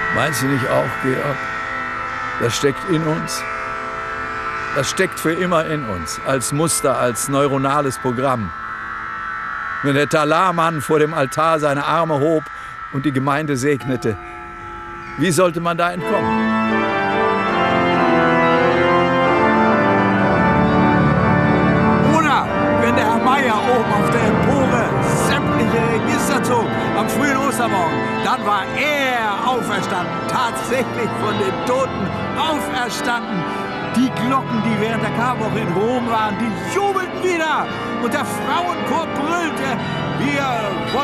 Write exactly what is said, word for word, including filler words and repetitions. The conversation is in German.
Meinst du nicht auch, Georg? Das steckt in uns. Das steckt für immer in uns, als Muster, als neuronales Programm. Wenn der Talarmann vor dem Altar seine Arme hob und die Gemeinde segnete, wie sollte man da entkommen? Oder wenn der Herr Meier oben auf der Empore sämtliche Register zog am frühen Ostermorgen, dann war er auferstanden, tatsächlich von den Toten auferstanden. Die Glocken, die während der Karwoche in Rom waren, die jubelten wieder und der Frauenchor brüllte: Wir wollen